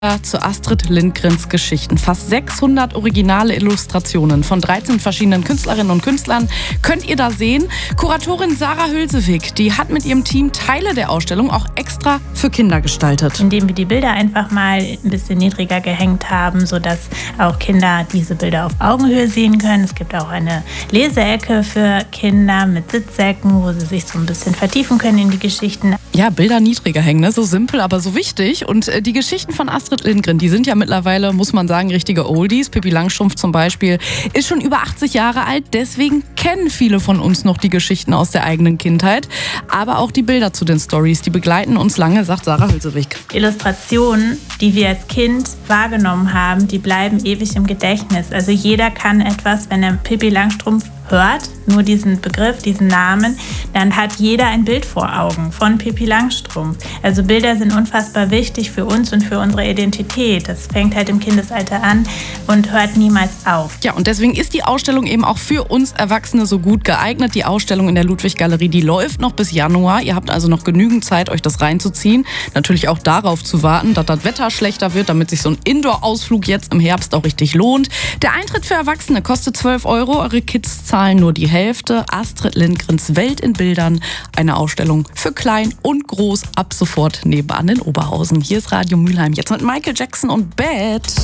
Zu Astrid Lindgrens Geschichten. Fast 600 originale Illustrationen von 13 verschiedenen Künstlerinnen und Künstlern könnt ihr da sehen. Kuratorin Sarah Hülsewig, die hat mit ihrem Team Teile der Ausstellung auch extra für Kinder gestaltet. Indem wir die Bilder einfach mal ein bisschen niedriger gehängt haben, sodass auch Kinder diese Bilder auf Augenhöhe sehen können. Es gibt auch eine Leseecke für Kinder mit Sitzsäcken, wo sie sich so ein bisschen vertiefen können in die Geschichten. Ja, Bilder niedriger hängen, ne? So simpel, aber so wichtig. Und die Geschichten von Astrid Lindgren, die sind ja mittlerweile, muss man sagen, richtige Oldies. Pippi Langstrumpf zum Beispiel ist schon über 80 Jahre alt. Deswegen kennen viele von uns noch die Geschichten aus der eigenen Kindheit. Aber auch die Bilder zu den Stories, die begleiten uns lange, sagt Sarah Hülsewig. Illustrationen, die wir als Kind wahrgenommen haben, die bleiben ewig im Gedächtnis. Also jeder kann etwas, wenn er Pippi Langstrumpf hört, nur diesen Begriff, diesen Namen, dann hat jeder ein Bild vor Augen von Pippi Langstrumpf. Also Bilder sind unfassbar wichtig für uns und für unsere Identität. Das fängt halt im Kindesalter an und hört niemals auf. Ja, und deswegen ist die Ausstellung eben auch für uns Erwachsene so gut geeignet. Die Ausstellung in der Ludwig-Galerie, die läuft noch bis Januar. Ihr habt also noch genügend Zeit, euch das reinzuziehen. Natürlich auch darauf zu warten, dass das Wetter schlechter wird, damit sich so ein Indoor-Ausflug jetzt im Herbst auch richtig lohnt. Der Eintritt für Erwachsene kostet 12 €. Eure Kids zahlen nur die Hälfte. Astrid Lindgrens Welt in Bildern. Eine Ausstellung für klein und groß ab sofort nebenan in Oberhausen. Hier ist Radio Mülheim. Jetzt mit Michael Jackson und Bad.